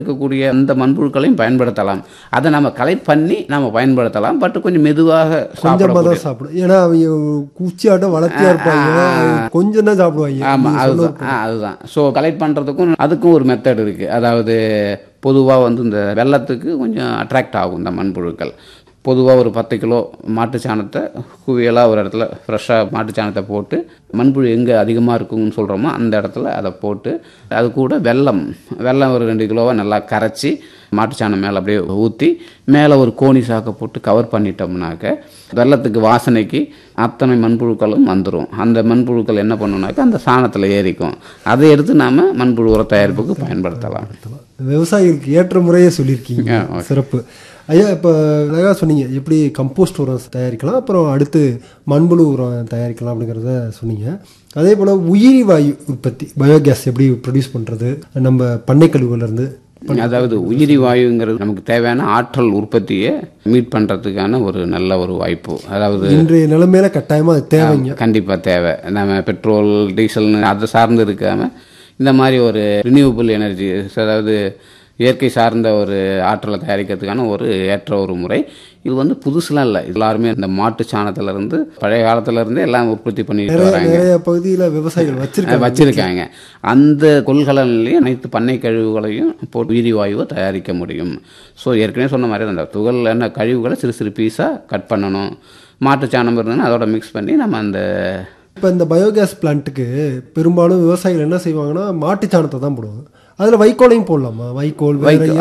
இருக்கக்கூடிய அந்த மண்புழுக்களையும் பயன்படுத்தலாம். அதை நம்ம கலெக்ட் பண்ணி நம்ம பயன்படுத்தலாம். பட் கொஞ்சம் மெதுவாக கொஞ்சமாக தான் சாப்பிடும். ஏன்னா அவங்க குச்சியாட்டம் வளர்த்தியா இருப்பாங்க, கொஞ்சம் தான் சாப்பிடுவாங்க. ஆமாம், அதுதான். ஸோ கலெக்ட் பண்ணுறதுக்கும் அதுக்கும் ஒரு மெத்தட் இருக்குது. அதாவது பொதுவாக வந்து இந்த வெள்ளத்துக்கு கொஞ்சம் அட்ராக்ட் ஆகும் இந்த மண்புழுக்கள். பொதுவாக ஒரு 10 கிலோ மாட்டு சாணத்தை குவியலாக ஒரு இடத்துல ஃப்ரெஷ்ஷாக மாட்டு சாணத்தை போட்டு மண்புழு எங்கே அதிகமாக இருக்குன்னு சொல்கிறோமோ அந்த இடத்துல அதை போட்டு அது கூட வெல்லம் ஒரு 2 கிலோவாக நல்லா கரைச்சி மாட்டு சாணம் மேலே அப்படியே ஊற்றி மேலே ஒரு கோணி சாக்கை போட்டு கவர் பண்ணிட்டோம்னாக்க வெள்ளத்துக்கு வாசனைக்கு அத்தனை மண்புழுக்களும் வந்துடும். அந்த மண்புழுக்கள் என்ன பண்ணுனாக்கா அந்த சாணத்தில் ஏறிக்கும். அதை எடுத்து நாம் மண்புழு உர தயாரிப்புக்கு பயன்படுத்தலாம். விவசாயிகளுக்கு ஏற்ற முறையே சொல்லியிருக்கீங்க, சிறப்பு. ஐயா, இப்போ அழகாக சொன்னீங்க எப்படி கம்போஸ்ட் உரம் தயாரிக்கலாம், அப்புறம் அடுத்து மண்புழு உரம் தயாரிக்கலாம் அப்படிங்கிறத சொன்னீங்க. அதே போல் உயிரி வாயு உற்பத்தி, பயோகேஸ் எப்படி ப்ரொடியூஸ் பண்ணுறது நம்ம பண்ணை கழிவுலேருந்து? அதாவது உயிரி வாயுங்கிறது நமக்கு தேவையான ஆற்றல் உற்பத்தியை மீட் பண்ணுறதுக்கான ஒரு நல்ல ஒரு வாய்ப்பு. அதாவது இன்றைய நிலைமையில கட்டாயமாக அது தேவைங்க, கண்டிப்பாக தேவை. நம்ம பெட்ரோல் டீசல்னு அதை சார்ந்து இருக்காமல் இந்த மாதிரி ஒரு ரினியூவபிள் எனர்ஜி, அதாவது இயற்கை சார்ந்த ஒரு ஆற்றலை தயாரிக்கிறதுக்கான ஒரு ஏற்ற ஒரு முறை. இது வந்து புதுசுலாம் இல்லை, எல்லாருமே இந்த மாட்டு சாணத்திலிருந்து பழைய காலத்திலேருந்தே எல்லாம் உற்பத்தி பண்ணிட்டு வராங்க. நிறைய பகுதியில் விவசாயிகள் வச்சிருக்காங்க. அந்த கொள்கலன்லேயே அனைத்து பண்ணை கழிவுகளையும் போட்டு உயிரி வாயுவை தயாரிக்க முடியும். ஸோ ஏற்கனவே சொன்ன மாதிரி அந்த துகள் என்ன கழிவுகளை சிறு சிறு பீஸாக கட் பண்ணணும். மாட்டு சாணம் இருந்ததுன்னா அதோட மிக்ஸ் பண்ணி நம்ம அந்த இப்போ இந்த பயோகேஸ் பிளான்ட்டுக்கு பெரும்பாலும் விவசாயிகள் என்ன செய்வாங்கன்னா மாட்டு சாணத்தை தான் போடுவாங்க. அதில் வைக்கோலையும் போடலாமா? வைக்கோல்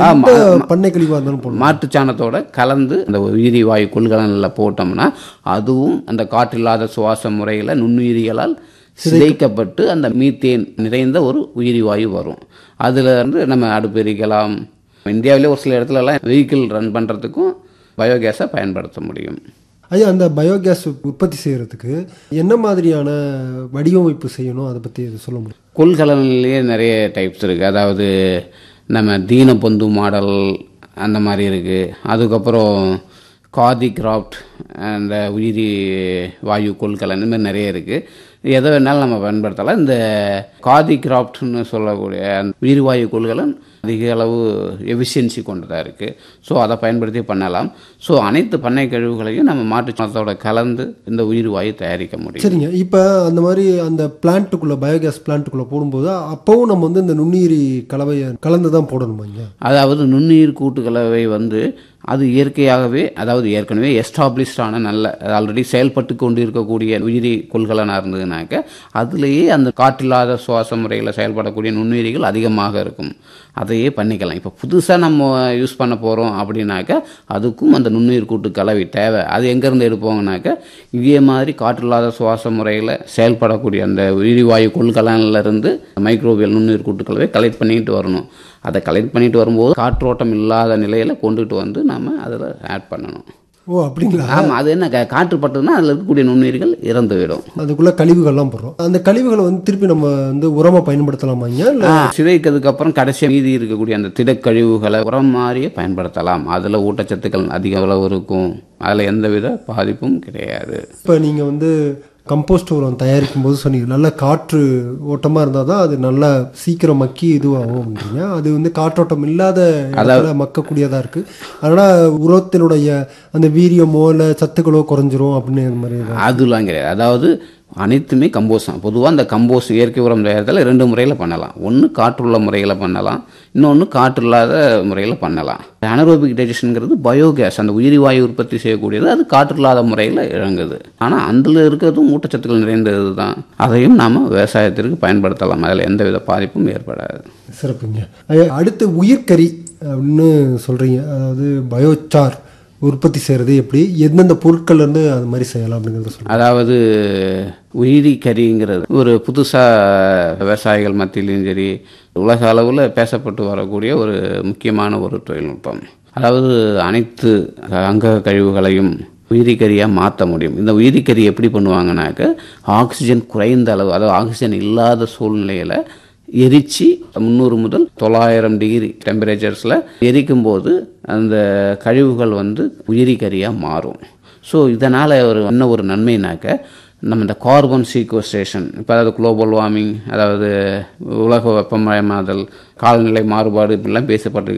பண்ணை கழிவாக இருந்தாலும் போடலாம். மாட்டு சாணத்தோட கலந்து அந்த உயிரி வாயு கொள்கலனில் போட்டோம்னா அதுவும் அந்த காற்றில்லாத சுவாச முறையில் நுண்ணுயிரிகளால் சிதைக்கப்பட்டு அந்த மீத்தேன் நிறைந்த ஒரு உயிரி வாயு வரும். அதில் இருந்து நம்ம அடுப்பு எரிக்கலாம். இந்தியாவிலே ஒரு சில இடத்துலலாம் வெஹிக்கிள் ரன் பண்ணுறதுக்கும் பயோகேஸை பயன்படுத்த முடியும். ஐயா, அந்த பயோகேஸ் உற்பத்தி செய்கிறதுக்கு என்ன மாதிரியான வடிவமைப்பு செய்யணும், அதை பற்றி சொல்ல முடியும்? கொள்கலன்லேயே நிறைய டைப்ஸ் இருக்குது. அதாவது நம்ம தீனபந்து மாடல் அந்த மாதிரி இருக்குது. அதுக்கப்புறம் காதி கிராஃப்ட், அந்த உயிரி வாயு கொள்கலன், இந்த மாதிரி நிறைய இருக்குது. எதை வேணாலும் நம்ம பயன்படுத்தலாம். இந்த காதி கிராஃப்ட்னு சொல்லக்கூடிய அந்த உயிரி வாயு கொள்கலன் அதிக அளவு எஃபிஷியன்சி கொண்டதாக இருக்குது. ஸோ அதை பயன்படுத்தி பண்ணலாம். ஸோ அனைத்து பண்ணை கழிவுகளையும் நம்ம மாட்டு சாணத்தோட கலந்து இந்த உயிர் வாயு தயாரிக்க முடியும். சரிங்க. இப்போ அந்த மாதிரி அந்த பிளான்ட்டுக்குள்ளே பயோகேஸ் பிளான்ட்டுக்குள்ளே போடும்போது அப்போவும் நம்ம வந்து இந்த நுண்ணுயிரி கலவையை கலந்து தான் போடணுமாங்க? அதாவது நுண்ணுயிர் கூட்டு கலவை வந்து அது இயற்கையாகவே, அதாவது ஏற்கனவே எஸ்டாப்ளிஷ்டான நல்ல ஆல்ரெடி செயல்பட்டு கொண்டு இருக்கக்கூடிய உயிரி கொள்கலனாக இருந்ததுனாக்க அதுலேயே அந்த காற்றில்லாத சுவாச முறையில் செயல்படக்கூடிய நுண்ணுயிரிகள் அதிகமாக இருக்கும். அதையே பண்ணிக்கலாம். இப்போ புதுசாக நம்ம யூஸ் பண்ண போகிறோம் அப்படின்னாக்க அதுக்கும் அந்த நுண்ணுயிர் கூட்டு கலவை தேவை. அது எங்கேருந்து எடுப்போங்கனாக்க இதே மாதிரி காற்றில்லாத சுவாச முறையில் செயல்படக்கூடிய அந்த உயிரி வாயு கொள்கலனிலிருந்து மைக்ரோபியல் நுண்ணுயிர் கூட்டு கலவை கலெக்ட் பண்ணிட்டு வரணும். அதை கலெக்ட் பண்ணிட்டு வரும்போது காற்றோட்டம் இல்லாத நிலையில் கொண்டுட்டு வந்து நம்ம அதில் ஆட் பண்ணணும். ஓ, அப்படிங்களா? ஆமாம். அது என்ன காற்று பட்டதுன்னா அதில் இருக்கக்கூடிய நுண்ணுயிர்கள் இறந்து விடும். அதுக்குள்ளே கழிவுகள்லாம் போடுறோம். அந்த கழிவுகளை வந்து திருப்பி நம்ம வந்து உரமாக பயன்படுத்தலாமாங்க? சிதைக்கிறதுக்கு அப்புறம் கடைசி மீதி இருக்கக்கூடிய அந்த திடக்கழிவுகளை உரம் மாதிரியே பயன்படுத்தலாம். அதில் ஊட்டச்சத்துக்கள் அதிக அளவு இருக்கும். அதில் எந்தவித பாதிப்பும் கிடையாது. இப்போ நீங்கள் வந்து கம்போஸ்ட் உரம் தயாரிக்கும் போது சொன்னீங்க நல்ல காற்று ஓட்டமாக இருந்தால் தான் அது நல்லா சீக்கிரம் மக்கி இதுவாகும் அப்படிங்க. அது வந்து காற்றோட்டம் இல்லாத மக்கக்கூடியதாக இருக்குது. அதனால் உரத்தினுடைய அந்த வீரியமோ இல்லை சத்துக்களோ குறைஞ்சிரும் அப்படின்னு அந்த மாதிரி அதெல்லாம் கிடையாது. அதாவது அனைத்துமே கம்போஸ்ட் தான். பொதுவாக அந்த கம்போஸ்ட் இயற்கை உரம் தயாரித்தல் 2 முறையில் பண்ணலாம். ஒன்று காற்றுள்ள முறையில் பண்ணலாம், இன்னொன்று காற்று இல்லாத முறையில் பண்ணலாம். அனரோபிக் டைஜஷனுங்கிறது பயோகேஸ், அந்த உயிரி வாயு உற்பத்தி செய்யக்கூடியது. அது காற்று இல்லாத முறையில் இறங்குது. ஆனால் அதில் இருக்கிறதும் ஊட்டச்சத்துக்கள் நிறைந்தது தான். அதையும் நாம் விவசாயத்திற்கு பயன்படுத்தலாம். அதில் எந்தவித பாதிப்பும் ஏற்படாது. சிறப்புங்க. அடுத்து உயிர்கறி அப்படின்னு சொல்கிறீங்க. அதாவது பயோசார் உற்பத்தி செய்கிறது எப்படி, எந்தெந்த பொருட்கள்லேருந்து அது மாதிரி செய்யலாம் அப்படிங்கிறத சொல்லுங்கள். அதாவது உயிரி கறிங்கிறது ஒரு புதுசாக விவசாயிகள் மத்தியிலையும் சரி உலக அளவில் பேசப்பட்டு வரக்கூடிய ஒரு முக்கியமான ஒரு தொழில்நுட்பம். அதாவது அனைத்து அங்க கழிவுகளையும் உயிரிக்கரியாக மாற்ற முடியும். இந்த உயிரிக்கறி எப்படி பண்ணுவாங்கனாக்க ஆக்சிஜன் குறைந்த அளவு, அதாவது ஆக்சிஜன் இல்லாத சூழ்நிலையில் எரித்து 300 முதல் 900 டிகிரி டெம்பரேச்சர்ஸில் எரிக்கும் போது அந்த கழிவுகள் வந்து உயிரிக்கரியாக மாறும். ஸோ இதனால் என்ன ஒரு நன்மைனாக்க நம்ம இந்த கார்பன் சீக்வஸ்ட்ரேஷன், இப்போ அதாவது குளோபல் வார்மிங், அதாவது உலக வெப்பமயமாதல், காலநிலை மாறுபாடு இப்படிலாம் பேசப்பட்டிருக்கு.